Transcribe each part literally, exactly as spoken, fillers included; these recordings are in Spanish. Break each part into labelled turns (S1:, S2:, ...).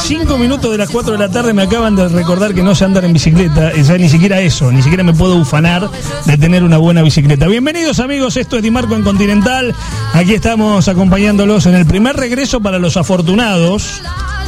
S1: cinco minutos de las cuatro de la tarde me acaban de recordar que no sé andar en bicicleta, o sea, ni siquiera eso, ni siquiera me puedo ufanar de tener una buena bicicleta. Bienvenidos amigos, esto es Di Marco en Continental, aquí estamos acompañándolos en el primer regreso para los afortunados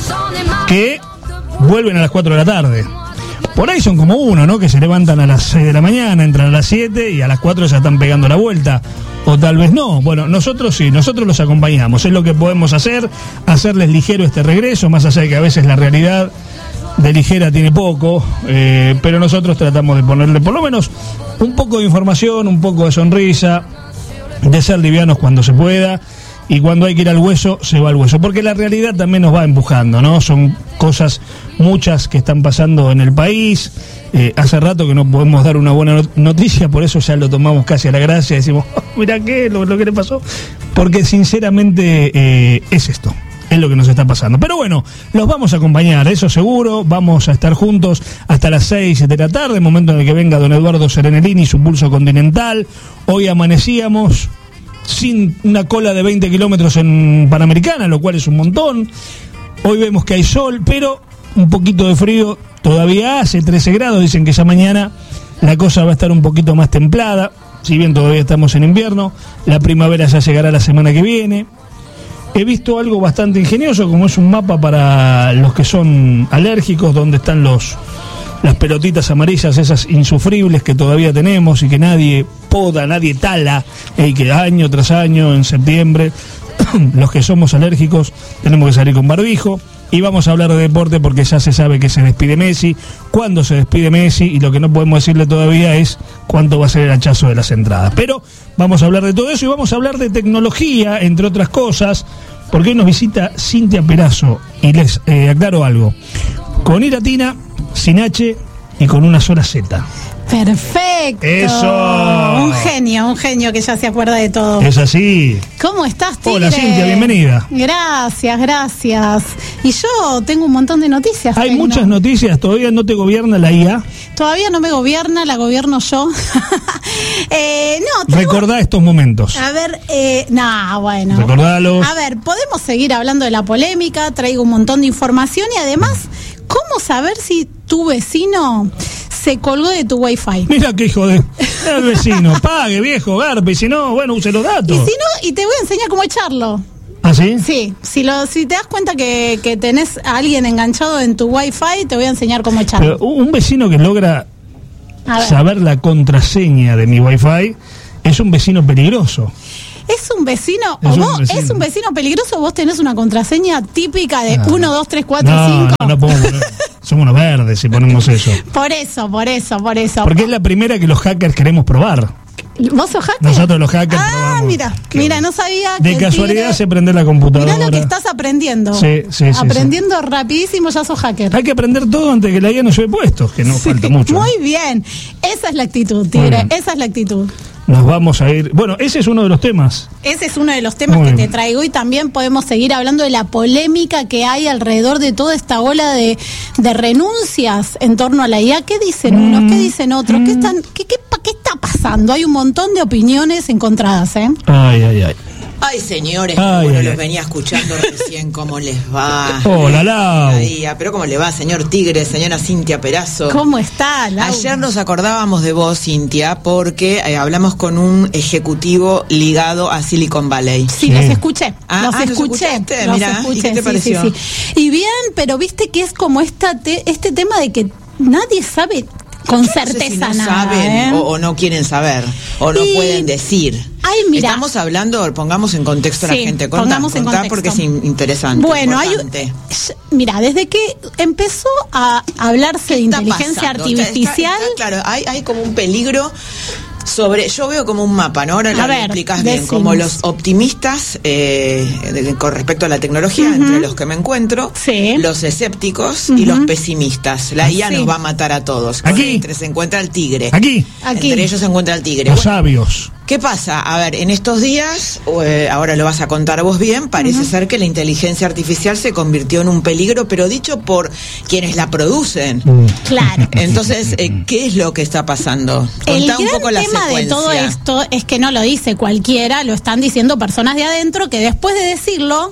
S1: que vuelven a las cuatro de la tarde. Por ahí son como uno, ¿no? Que se levantan a las seis de la mañana, entran a las siete y a las cuatro ya están pegando la vuelta. O tal vez no. Bueno, nosotros sí, nosotros los acompañamos. Es lo que podemos hacer, hacerles ligero este regreso, más allá de que a veces la realidad de ligera tiene poco, eh, pero nosotros tratamos de ponerle por lo menos un poco de información, un poco de sonrisa, de ser livianos cuando se pueda. Y cuando hay que ir al hueso, se va al hueso. Porque la realidad también nos va empujando, ¿no? Son cosas muchas que están pasando en el país. Eh, hace rato que no podemos dar una buena noticia, por eso ya lo tomamos casi a la gracia. Decimos, oh, mirá qué, lo, lo que le pasó. Porque sinceramente eh, es esto. Es lo que nos está pasando. Pero bueno, los vamos a acompañar, eso seguro. Vamos a estar juntos hasta las seis de la tarde, momento en el que venga don Eduardo Serenelini y su Pulso Continental. Hoy amanecíamos sin una cola de veinte kilómetros en Panamericana, lo cual es un montón. Hoy vemos que hay sol, pero un poquito de frío todavía hace, trece grados. Dicen que ya mañana la cosa va a estar un poquito más templada, si bien todavía estamos en invierno. La primavera ya llegará la semana que viene. He visto algo bastante ingenioso, como es un mapa para los que son alérgicos, donde están los las pelotitas amarillas, esas insufribles que todavía tenemos y que nadie poda, nadie tala, y que año tras año, en septiembre, los que somos alérgicos tenemos que salir con barbijo. Y vamos a hablar de deporte porque ya se sabe que se despide Messi, cuándo se despide Messi, y lo que no podemos decirle todavía es cuánto va a ser el hachazo de las entradas. Pero vamos a hablar de todo eso y vamos a hablar de tecnología, entre otras cosas, porque hoy nos visita Cintia Perazo. Y les eh, aclaro algo, con I latina, sin H y con una sola Z.
S2: Perfecto.
S1: Eso.
S2: Un genio, un genio que ya se acuerda de todo.
S1: Es así.
S2: ¿Cómo estás, Tigre?
S1: Hola, Cintia, bienvenida.
S2: Gracias, gracias. Y yo tengo un montón de noticias.
S1: Hay
S2: tengo.
S1: muchas noticias, todavía no te gobierna la I A.
S2: Todavía no me gobierna, la gobierno yo. eh, no, tengo...
S1: Recordá estos momentos.
S2: A ver, eh, nah, bueno.
S1: Recordalos.
S2: A ver, podemos seguir hablando de la polémica, traigo un montón de información y además, ¿cómo saber si tu vecino se colgó de tu wifi?
S1: Mira qué hijo de... El vecino, pague, viejo, garpe, y si no, bueno, use los datos.
S2: Y si no, y te voy a enseñar cómo echarlo.
S1: ¿Ah, sí?
S2: Sí, si lo, si te das cuenta que, que tenés a alguien enganchado en tu wifi, te voy a enseñar cómo echarlo.
S1: Pero un vecino que logra saber la contraseña de mi wifi es un vecino peligroso.
S2: ¿Es un vecino
S1: es
S2: o
S1: un
S2: vos
S1: vecino.
S2: es un vecino peligroso o vos tenés una contraseña típica de
S1: no.
S2: uno, dos, tres, cuatro,
S1: no,
S2: cinco?
S1: No, no podemos poner. Somos unos verdes si ponemos eso.
S2: Por eso, por eso, por eso.
S1: Porque es la primera que los hackers queremos probar.
S2: ¿Vos sos hacker?
S1: Nosotros los hackers
S2: Ah,
S1: probamos.
S2: mira, mira, no sabía
S1: De
S2: que
S1: casualidad
S2: tigre...
S1: se prende la computadora.
S2: Mirá lo que estás aprendiendo.
S1: Sí, sí, sí.
S2: Aprendiendo sí. rapidísimo, ya sos hacker.
S1: Hay que aprender todo antes de que la I A nos lleve puestos, que no
S2: sí,
S1: falta mucho.
S2: Muy bien. Esa es la actitud, Tigre, esa es la actitud.
S1: Nos vamos a ir... Bueno, ese es uno de los temas.
S2: Ese es uno de los temas
S1: Muy
S2: que
S1: bien.
S2: te traigo y también podemos seguir hablando de la polémica que hay alrededor de toda esta ola de, de renuncias en torno a la I A. ¿Qué dicen mm. unos? ¿Qué dicen otros? Mm. ¿Qué, están, qué, qué, ¿Qué está pasando? Hay un montón de opiniones encontradas, ¿eh?
S1: Ay, ay, ay.
S3: Ay, señores,
S1: ay,
S3: bueno,
S1: ay,
S3: los
S1: ay.
S3: venía escuchando recién, ¿cómo les va?
S1: Hola, Lau.
S3: Pero ¿cómo le va, señor Tigre, señora Cintia Perazo?
S2: ¿Cómo está, Lau?
S3: Ayer nos acordábamos de vos, Cintia, porque eh, hablamos con un ejecutivo ligado a Silicon Valley.
S2: Sí, sí. los escuché,
S3: ah,
S2: los
S3: ah,
S2: escuché,
S3: ¿los
S2: los
S3: Mirá,
S2: escuché,
S3: ¿y qué te
S2: sí,
S3: pareció?
S2: Sí, sí. Y bien, pero viste que es como esta te, este tema de que nadie sabe con certeza
S3: no sé si no
S2: nada,
S3: saben
S2: ¿eh?
S3: o, o no quieren saber o no
S2: y...
S3: pueden decir.
S2: Ay, mira.
S3: Estamos hablando, pongamos en contexto
S2: sí,
S3: a la gente, contá,
S2: pongamos en
S3: contá
S2: contexto.
S3: porque es interesante.
S2: Bueno,
S3: importante.
S2: hay, mira, desde que empezó a hablarse de inteligencia
S3: pasando?
S2: artificial,
S3: está, está, claro, hay, hay como un peligro sobre, yo veo como un mapa, ¿no? Ahora lo
S2: ver,
S3: explicás
S2: decimos.
S3: bien, como los optimistas eh, de, con respecto a la tecnología, uh-huh. entre los que me encuentro,
S2: sí.
S3: los escépticos uh-huh. y los pesimistas. La I A sí. nos va a matar a todos.
S1: Aquí.
S3: Entre se encuentra el tigre.
S1: Aquí.
S2: Aquí.
S3: Entre ellos se encuentra el tigre.
S1: Los
S3: bueno,
S1: sabios.
S3: ¿Qué pasa? A ver, en estos días, eh, ahora lo vas a contar vos bien, parece uh-huh. ser que la inteligencia artificial se convirtió en un peligro, pero dicho por quienes la producen.
S1: Uh.
S2: Claro.
S3: Entonces, eh, ¿qué es lo que está pasando? Contá
S2: el
S3: un
S2: gran
S3: poco la
S2: tema
S3: secuencia.
S2: de todo esto es que no lo dice cualquiera, lo están diciendo personas de adentro que después de decirlo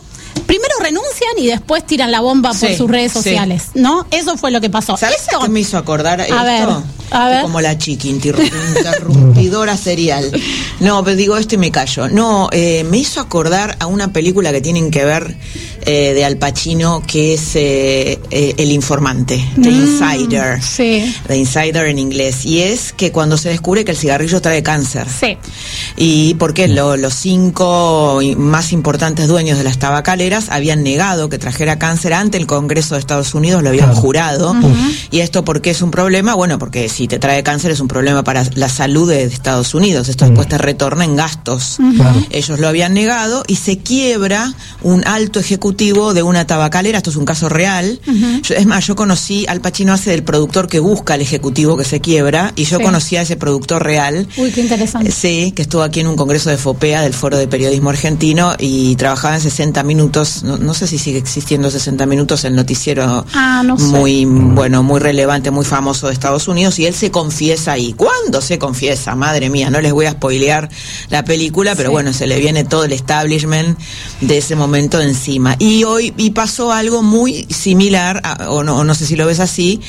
S2: primero renuncian y después tiran la bomba por
S3: sí,
S2: sus redes sociales,
S3: sí.
S2: ¿no? Eso fue lo que pasó.
S3: ¿Sabes
S2: esto...
S3: qué me hizo acordar esto?
S2: A ver, a ver.
S3: Como la chiqui, interrumpidora serial. No, pero digo esto y me callo. No, eh, me hizo acordar a una película que tienen que ver eh, de Al Pacino, que es eh, eh, El Informante, The
S2: Mm,
S3: Insider.
S2: sí.
S3: The Insider en inglés. Y es que cuando se descubre que el cigarrillo trae cáncer.
S2: Sí.
S3: Y porque lo, los cinco más importantes dueños de las tabacaleras habían negado que trajera cáncer ante el Congreso de Estados Unidos, lo habían
S1: Claro.
S3: jurado.
S2: Uh-huh.
S3: ¿Y esto por qué es un problema? Bueno, porque si te trae cáncer es un problema para la salud de Estados Unidos. Esto después te retorna en gastos.
S1: Claro.
S3: Ellos lo habían negado y se quiebra un alto ejecutivo de una tabacalera. Esto es un caso real.
S2: Uh-huh.
S3: Yo, es más, yo conocí, Al Pacino hace del productor que busca al ejecutivo que se quiebra, y yo
S2: Sí.
S3: conocí a ese productor real.
S2: Uy, qué interesante.
S3: Sí, que estuvo aquí en un congreso de FOPEA, del Foro de Periodismo Argentino, y trabajaba en sesenta minutos. No, no sé si sigue existiendo sesenta minutos, el noticiero
S2: Ah, no sé.
S3: muy, bueno, muy relevante, muy famoso de Estados Unidos, y él se confiesa ahí. ¿Cuándo se confiesa? Madre mía, no les voy a spoilear la película, pero
S2: Sí.
S3: bueno, se le viene todo el establishment de ese momento encima. Y hoy, y pasó algo muy similar, a, o, no, o no sé si lo ves así,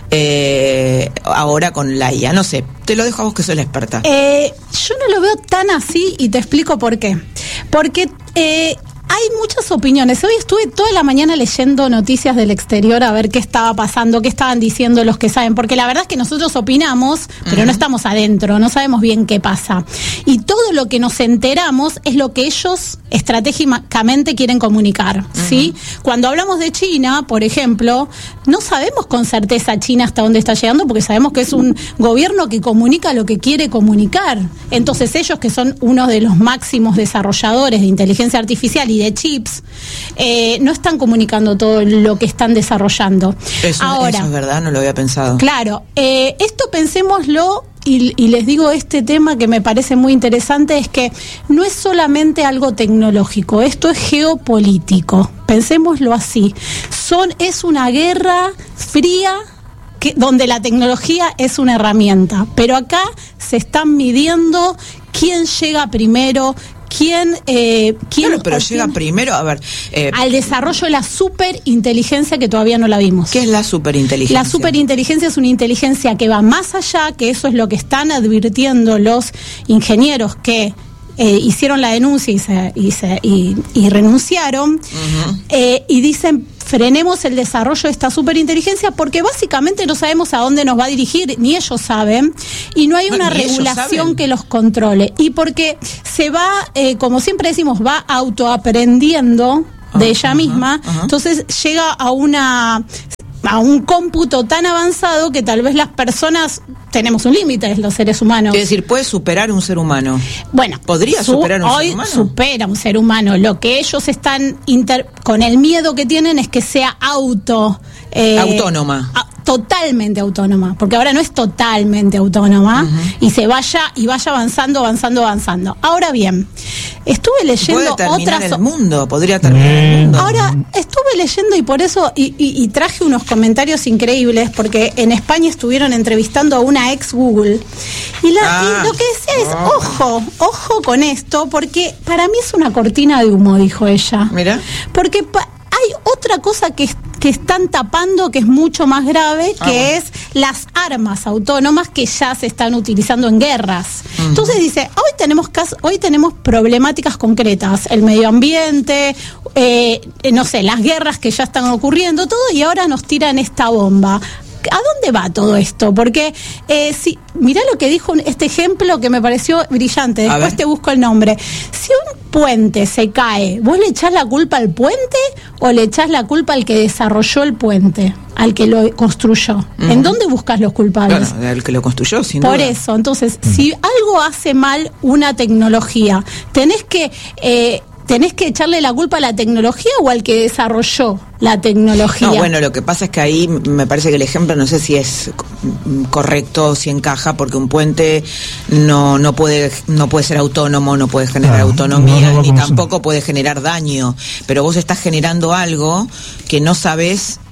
S3: eh, ahora con la I A. No sé, te lo dejo a vos que soy la experta.
S2: Eh, yo no lo veo tan así y te explico por qué. Porque eh, hay muchas opiniones. Hoy estuve toda la mañana leyendo noticias del exterior a ver qué estaba pasando, qué estaban diciendo los que saben, porque la verdad es que nosotros opinamos, pero
S3: Uh-huh.
S2: no estamos adentro, no sabemos bien qué pasa. Y todo lo que nos enteramos es lo que ellos estratégicamente quieren comunicar,
S3: Uh-huh.
S2: ¿sí? Cuando hablamos de China, por ejemplo, no sabemos con certeza China hasta dónde está llegando, porque sabemos que es un gobierno que comunica lo que quiere comunicar. Entonces ellos, que son uno de los máximos desarrolladores de inteligencia artificial y de chips, eh, no están comunicando todo lo que están desarrollando.
S3: Eso,
S2: Ahora,
S3: eso es verdad, no lo había pensado.
S2: claro, eh, esto pensémoslo. Y, y les digo, este tema que me parece muy interesante es que no es solamente algo tecnológico, esto es geopolítico, pensémoslo así. Son, es una guerra fría que, donde la tecnología es una herramienta, pero acá se están midiendo quién llega primero, quién, eh, quién
S3: Claro, pero
S2: obtiene-
S3: llega primero, a ver, eh,
S2: al desarrollo de la superinteligencia que todavía no la vimos.
S3: ¿qué es la superinteligencia?
S2: La superinteligencia es una inteligencia que va más allá, que eso es lo que están advirtiendo los ingenieros que eh, hicieron la denuncia y, se, y, se, y, y renunciaron,
S3: Ujú.
S2: eh, y dicen: frenemos el desarrollo de esta superinteligencia porque básicamente no sabemos a dónde nos va a dirigir, ni ellos saben, y no hay
S3: No,
S2: una
S3: ni ellos
S2: regulación
S3: saben.
S2: que los controle. Y porque se va, eh, como siempre decimos, va autoaprendiendo de
S3: Ah,
S2: ella
S3: ajá,
S2: misma,
S3: ajá.
S2: entonces llega a una a un cómputo tan avanzado que tal vez las personas tenemos un límite, los seres humanos.
S3: Es decir, puede superar un ser humano.
S2: Bueno,
S3: ¿Podría superar un ser
S2: hoy
S3: humano?
S2: supera un ser humano. Lo que ellos están inter- con el miedo que tienen es que sea auto eh,
S3: Autónoma.
S2: a- totalmente autónoma, porque ahora no es totalmente autónoma, y se vaya y vaya avanzando, avanzando, avanzando. Ahora bien, estuve
S3: Puede
S2: leyendo
S3: terminar
S2: otras
S3: el mundo, podría terminar el mundo.
S2: Ahora, estuve leyendo y por eso, y, y- y traje unos comentarios increíbles, porque en España estuvieron entrevistando a una ex Google. Y, la-
S3: Ah.
S2: y lo que decía es,
S3: Ah.
S2: ojo, ojo con esto, porque para mí es una cortina de humo, dijo ella.
S3: Mira.
S2: Porque pa- hay otra cosa que, es- que están tapando que es mucho más grave,
S3: Ah,
S2: que
S3: bueno.
S2: es las armas autónomas que ya se están utilizando en guerras.
S3: Ujú.
S2: Entonces dice, hoy tenemos cas- hoy tenemos problemáticas concretas, el medio ambiente, eh, no sé, las guerras que ya están ocurriendo, todo, y ahora nos tiran esta bomba. ¿A dónde va todo esto? Porque eh, si mirá lo que dijo un- este ejemplo que me pareció brillante.
S3: A
S2: Después
S3: ver.
S2: te busco el nombre. Si un puente se cae, ¿vos le echás la culpa al puente o le echás la culpa al que desarrolló el puente, al que lo construyó? ¿En
S3: Ujú.
S2: dónde buscas los culpables?
S3: Bueno, el que lo construyó, sin
S2: Por
S3: duda.
S2: eso, entonces, si algo hace mal una tecnología, tenés que eh, tenés que echarle la culpa a la tecnología o al que desarrolló la tecnología.
S3: No, bueno, lo que pasa es que ahí me parece que el ejemplo no sé si es correcto o si encaja, porque un puente no no puede no puede ser autónomo, no puede generar
S1: Claro,
S3: autonomía,
S1: no, no va
S3: ni
S1: como
S3: tampoco puede generar daño, pero vos estás generando algo que no sabes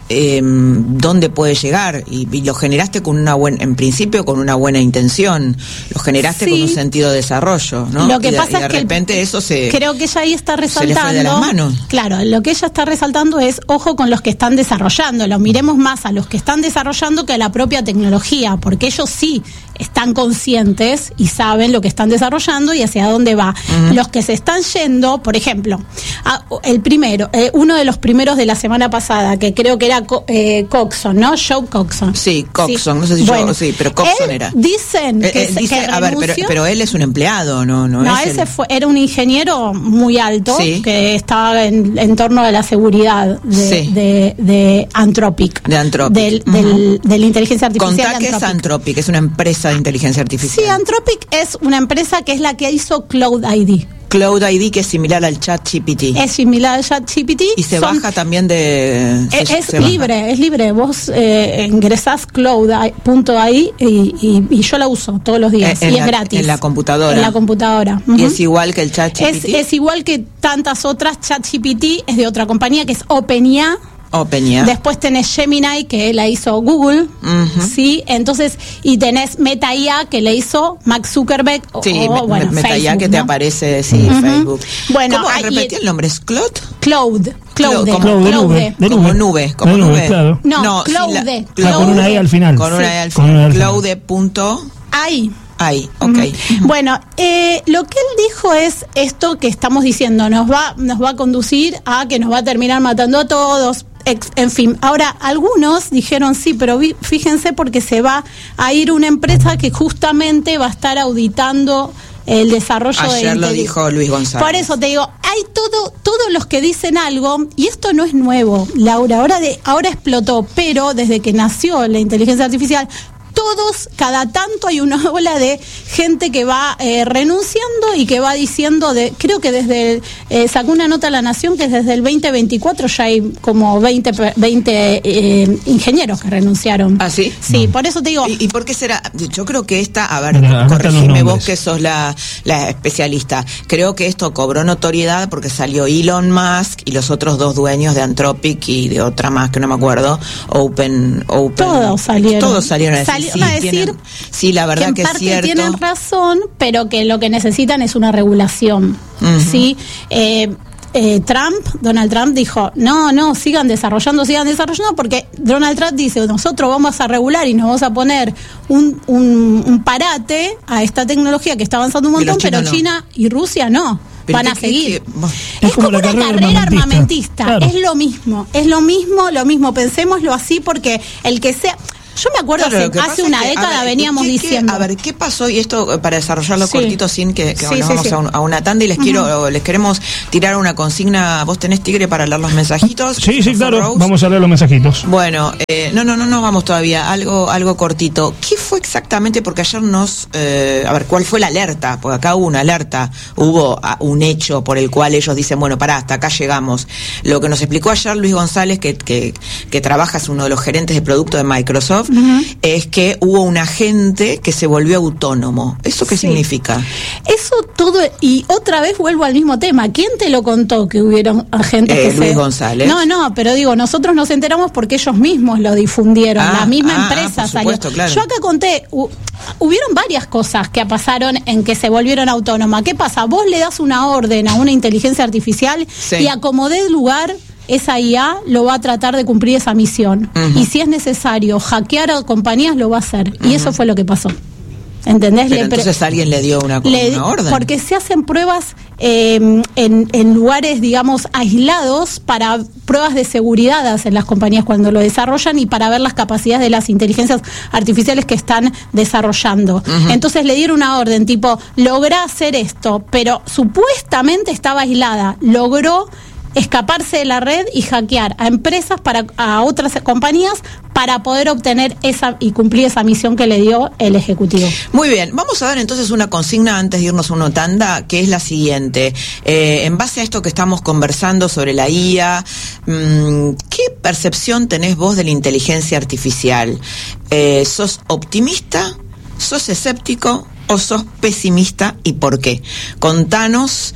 S3: eh, dónde puede llegar y, y lo generaste con una buena, en principio con una buena intención, lo generaste sí. con un sentido de desarrollo, ¿no?
S2: Lo que
S3: y de,
S2: pasa
S3: y de
S2: es que
S3: repente eso se
S2: creo que ella ahí está resaltando,
S3: se le fue de las manos.
S2: Claro, lo que ella está resaltando es ojo con los que están desarrollando, lo miremos más a los que están desarrollando que a la propia tecnología, porque ellos sí están conscientes y saben lo que están desarrollando y hacia dónde va. Uh-huh. Los que se están yendo, por ejemplo, a, el primero, eh, uno de los primeros de la semana pasada, que creo que era eh, Coxon, ¿no? Joe Coxon.
S3: Sí, Coxon, sí. no sé si bueno, yo, sí, pero Coxon era.
S2: Dicen
S3: eh,
S2: que,
S3: eh, dice,
S2: que
S3: a ver, pero, pero él es un empleado, no, no,
S2: no
S3: es
S2: ese
S3: el...
S2: fue, era un ingeniero muy alto
S3: sí.
S2: que estaba en, en torno a la seguridad de,
S3: sí.
S2: de, de Anthropic,
S3: de Anthropic,
S2: del,
S3: uh-huh.
S2: del, de la inteligencia artificial.
S3: Contá que es Anthropic, es una empresa de inteligencia artificial.
S2: Sí, Anthropic es una empresa que es la que hizo Cloud I D.
S3: Cloud I D, que es similar al ChatGPT.
S2: Es similar al ChatGPT.
S3: Y se Son, baja también de...
S2: Es,
S3: se,
S2: es
S3: se
S2: libre, baja. es libre. Vos eh, ingresás cloud punto i d y, y, y yo la uso todos los días.
S3: En
S2: y
S3: la,
S2: es gratis.
S3: En la computadora.
S2: En la computadora.
S3: Uh-huh. Y es igual que el ChatGPT.
S2: Es, es igual que tantas otras. ChatGPT es de otra compañía que es OpenAI.
S3: OpenAI.
S2: Después tenés Gemini, que la hizo Google, uh-huh. sí, entonces, y tenés Meta I A, que le hizo Mark Zuckerberg,
S3: sí,
S2: o,
S3: me,
S2: bueno,
S3: Meta
S2: Facebook,
S3: I A que
S2: ¿no?
S3: te aparece, sí, uh-huh. Facebook.
S2: Bueno,
S3: ¿Cómo? Repetí el nombre, ¿es Cloud?
S2: Cloud. Cloud,
S1: como, Cloud, de nube, de
S3: como nube, como
S1: de nube,
S3: nube.
S1: Claro.
S2: No, no Cloud, la,
S1: Cloud. Ah, con una E al final.
S3: Con una
S2: sí.
S3: E al final. Cloud punto
S2: Ahí.
S3: Ahí, ok.
S2: Uh-huh. Bueno, eh, lo que él dijo es esto que estamos diciendo, nos va, nos va a conducir a que nos va a terminar matando a todos. En fin, ahora algunos dijeron sí, pero vi, fíjense porque se va a ir una empresa que justamente va a estar auditando el desarrollo de
S3: Ayer lo dijo Luis González.
S2: Por eso te digo, hay todo, todos los que dicen algo, y esto no es nuevo, Laura, ahora de, ahora explotó, pero desde que nació la inteligencia artificial, todos, cada tanto hay una ola de gente que va eh, renunciando y que va diciendo, de, creo que desde, eh, sacó una nota a La Nación que desde el veinte veinticuatro ya hay como veinte, veinte eh, ingenieros que renunciaron.
S3: ¿Ah, sí?
S2: Sí, no. Por eso te digo.
S3: ¿Y, ¿Y por qué será? Yo creo que esta, a ver,
S1: Mira,
S3: corregime vos que sos la, la especialista, creo que esto cobró notoriedad porque salió Elon Musk y los otros dos dueños de Anthropic y de otra más que no me acuerdo, Open, Open
S2: todos salieron.
S3: Todos salieron a decir,
S2: Sali-
S3: sí,
S2: a decir
S3: tienen, sí, la verdad
S2: que,
S3: que
S2: en
S3: es
S2: parte
S3: cierto.
S2: tienen razón, pero que lo que necesitan es una regulación. Uh-huh. ¿Sí? Eh, eh, Trump, Donald Trump dijo, no, no, sigan desarrollando, sigan desarrollando, porque Donald Trump dice, nosotros vamos a regular y nos vamos a poner un, un, un parate a esta tecnología que está avanzando un montón, pero no. China y Rusia no. Van a seguir.
S3: Que,
S2: es, es como, como una carrera, carrera armamentista. armamentista. Claro. Es lo mismo, es lo mismo, lo mismo. Pensémoslo así porque el que sea... Yo me acuerdo claro, hace, hace una es que, década ver, veníamos
S3: ¿qué,
S2: diciendo.
S3: Qué, a ver, ¿qué pasó? Y esto para desarrollarlo sí. cortito sin que, que sí, nos sí, vamos sí. A, un, a una tanda y les uh-huh. quiero, les queremos tirar una consigna. ¿Vos tenés, Tigre, para leer los mensajitos?
S1: Sí, sí, claro. Rose? Vamos a leer los mensajitos.
S3: Bueno, eh, no, no, no, no vamos todavía. Algo, algo cortito. ¿Qué fue exactamente? Porque ayer nos, eh, a ver, ¿cuál fue la alerta? Porque acá hubo una alerta, hubo uh, un hecho por el cual ellos dicen, bueno, pará, hasta acá llegamos. Lo que nos explicó ayer Luis González, que, que, que trabaja, es uno de los gerentes de producto de Microsoft, uh-huh. es que hubo un agente que se volvió autónomo. ¿Eso qué sí. significa?
S2: Eso todo, y otra vez vuelvo al mismo tema. ¿Quién te lo contó que hubieron agentes
S3: eh,
S2: que
S3: Luis
S2: se...
S3: González.
S2: No, no, pero digo, nosotros nos enteramos porque ellos mismos lo difundieron. Ah, la misma
S3: ah,
S2: empresa
S3: ah,
S2: salió.
S3: Supuesto, claro.
S2: Yo acá conté, hu- hubieron varias cosas que pasaron en que se volvieron autónomas. ¿Qué pasa? Vos le das una orden a una inteligencia artificial sí. y a como dé lugar... esa I A lo va a tratar de cumplir esa misión. Uh-huh. Y si es necesario hackear a compañías, lo va a hacer. Uh-huh. Y eso fue lo que pasó. ¿Entendés?
S3: Pero
S2: le,
S3: entonces pre- alguien le dio una,
S2: le,
S3: una orden.
S2: Porque se hacen pruebas eh, en, en lugares, digamos, aislados para pruebas de seguridad hacen las compañías cuando lo desarrollan y para ver las capacidades de las inteligencias artificiales que están desarrollando. Uh-huh. Entonces le dieron una orden tipo, lográ hacer esto, pero supuestamente estaba aislada. Logró escaparse de la red y hackear a empresas, para a otras compañías, para poder obtener esa y cumplir esa misión que le dio el ejecutivo.
S3: Muy bien, vamos a dar entonces una consigna antes de irnos a una tanda, que es la siguiente. Eh, en base a esto que estamos conversando sobre la I A, mmm, ¿qué percepción tenés vos de la inteligencia artificial? Eh, ¿Sos optimista? ¿Sos escéptico? ¿O sos pesimista? ¿Y por qué? Contanos.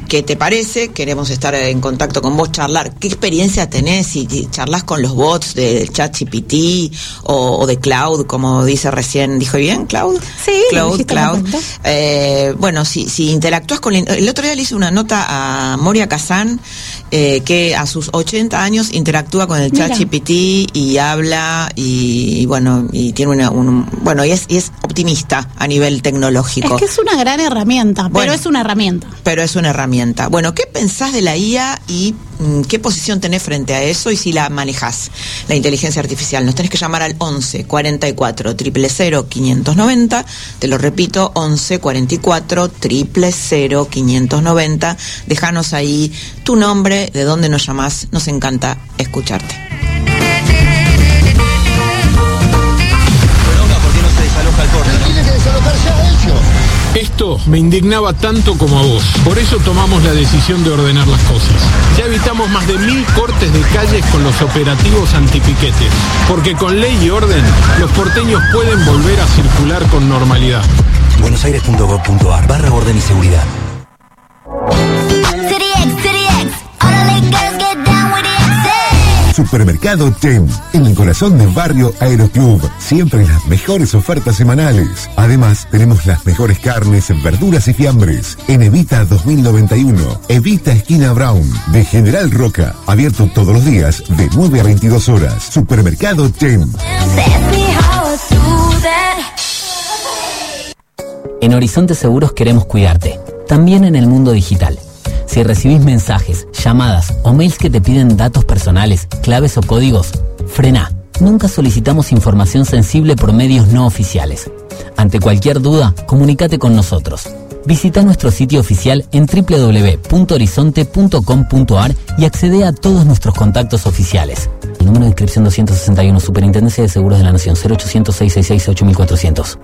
S3: ¿qué te parece? Queremos estar en contacto con vos, charlar. ¿Qué experiencia tenés? Si charlas con los bots de ChatGPT o, o de Cloud, como dice recién, ¿dijo bien Cloud?
S2: Sí,
S3: Cloud, Cloud. Eh, bueno, si, si interactúas con... El otro día le hice una nota a Moria Kazan, eh, que a sus ochenta años interactúa con el ChatGPT y habla y, y bueno, y tiene una... Un, bueno, y es, y es optimista a nivel tecnológico.
S2: Es que es una gran herramienta, pero
S3: bueno,
S2: es una herramienta.
S3: Pero es una herramienta. Bueno, ¿qué pensás de la I A y mm, qué posición tenés frente a eso y si la manejás, la inteligencia artificial? Nos tenés que llamar al once cuarenta y cuatro cero cero cero quinientos noventa. Te lo repito, once cuarenta y cuatro cero cero cero quinientos noventa. Déjanos ahí tu nombre, de dónde nos llamás. Nos encanta escucharte.
S4: Esto me indignaba tanto como a vos. Por eso tomamos la decisión de ordenar las cosas. Ya evitamos más de mil cortes de calles con los operativos antipiquetes. Porque con ley y orden, los porteños pueden volver a circular con normalidad.
S5: buenosaires punto gov punto ar barra orden y seguridad.
S6: Supermercado Tem, en el corazón del barrio Aeroclub. Siempre las mejores ofertas semanales. Además, tenemos las mejores carnes, verduras y fiambres. En Evita dos mil noventa y uno, Evita Esquina Brown, de General Roca. Abierto todos los días, de nueve a veintidós horas. Supermercado Tem.
S7: En Horizonte Seguros queremos cuidarte, también en el mundo digital. Si recibís mensajes, llamadas o mails que te piden datos personales, claves o códigos, frená. Nunca solicitamos información sensible por medios no oficiales. Ante cualquier duda, comunícate con nosotros. Visita nuestro sitio oficial en doble u doble u doble u punto horizonte punto com punto ar y accede a todos nuestros contactos oficiales. El número de inscripción doscientos sesenta y uno, Superintendencia de Seguros de la Nación, cero ochocientos, seiscientos sesenta y seis, ocho mil cuatrocientos.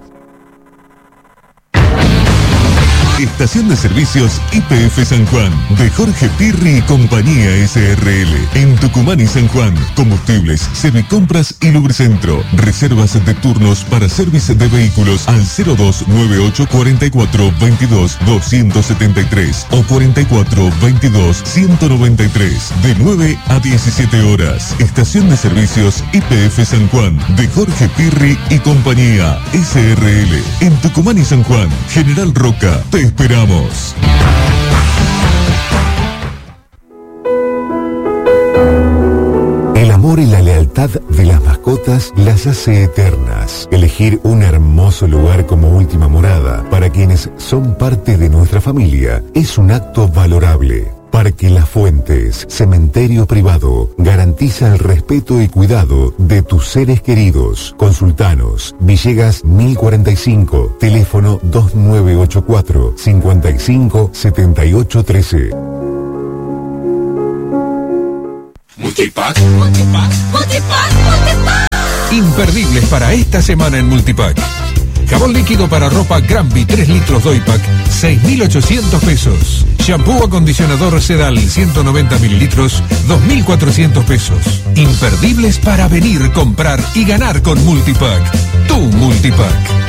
S6: Estación de Servicios Y P F San Juan, de Jorge Pirri y Compañía S R L. En Tucumán y San Juan, combustibles, servicompras y lubricentro. Reservas de turnos para servicio de vehículos al cero dos nueve ocho cuatro cuatro veintidós doscientos setenta y tres o cuarenta y cuatro veintidós ciento noventa y tres, de nueve a diecisiete horas. Estación de Servicios Y P F San Juan, de Jorge Pirri y Compañía S R L. En Tucumán y San Juan, General Roca. Te esperamos.
S8: El amor y la lealtad de las mascotas las hace eternas. Elegir un hermoso lugar como última morada para quienes son parte de nuestra familia es un acto valorable. Parque Las Fuentes, cementerio privado, garantiza el respeto y cuidado de tus seres queridos. Consultanos, Villegas mil cuarenta y cinco, teléfono dos nueve ocho cuatro, cinco cinco, siete ocho uno tres.
S9: Multipack. Multipack. Multipack. Multipack. Imperdibles para esta semana en Multipack. Jabón líquido para ropa Granby tres litros Doypack, seis mil ochocientos pesos. Shampoo acondicionador Sedal ciento noventa mililitros, dos mil cuatrocientos pesos. Imperdibles para venir, comprar y ganar con Multipack. Tu Multipack.